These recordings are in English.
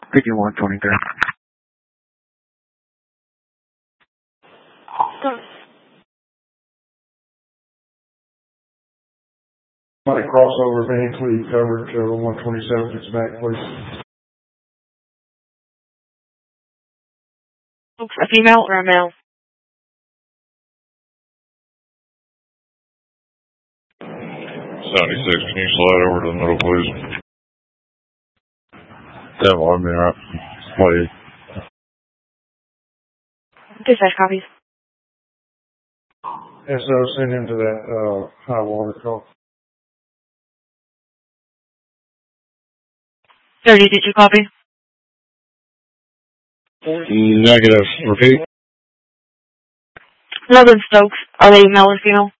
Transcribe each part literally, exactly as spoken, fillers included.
fifty-one twenty-three. Somebody crossover Van Cleve coverage over one twenty-seven, gets back, please. A female or a male? seventy-six, can you slide over to the middle, please? Devil, I mean, right. Wait. Dispatch copies. And so send him to that uh, high water call. thirty, did you copy? Negative. Repeat. Logan Stokes. Are they male or female?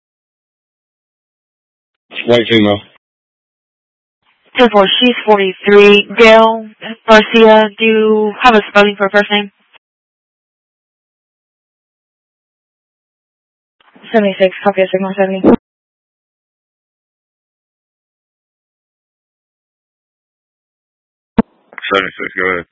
White female. ten four, she's forty-three. Gail Garcia, do you have a spelling for her first name? seventy-six, copy of signal seventy. seventy-six, go ahead.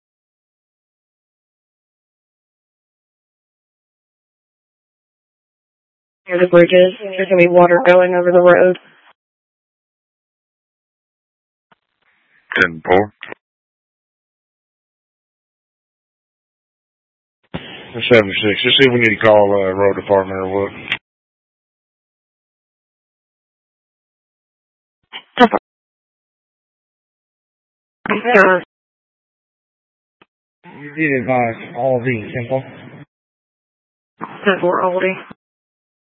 Near the bridges, there's going to be water going over the road. ten four. seventy-six, just see if we need to call uh, road department or what. You did advise all of these, simple. ten four, Aldi.